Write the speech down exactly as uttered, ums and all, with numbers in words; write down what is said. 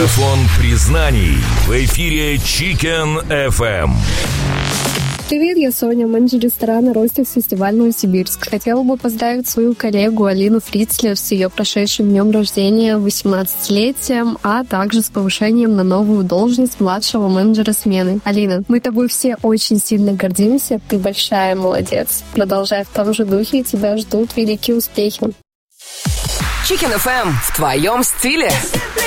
Марафон признаний в эфире Chicken эф эм. Привет, я Соня, менеджер ресторана «Ростикс» фестиваль Новосибирск. Хотела бы поздравить свою коллегу Алину Фрицлер с ее прошедшим днем рождения, восемнадцатилетием, а также с повышением на новую должность младшего менеджера смены. Алина, мы тобой все очень сильно гордимся, ты большая молодец. Продолжай в том же духе, тебя ждут великие успехи. Chicken эф эм в твоем стиле.